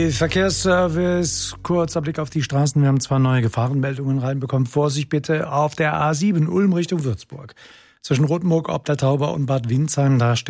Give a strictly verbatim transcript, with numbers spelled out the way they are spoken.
Verkehrsservice, kurzer Blick auf die Straßen. Wir haben zwei neue Gefahrenmeldungen reinbekommen. Vorsicht bitte auf der A sieben Ulm Richtung Würzburg. Zwischen Rothenburg, Obdertauber und Bad Windsheim, da steht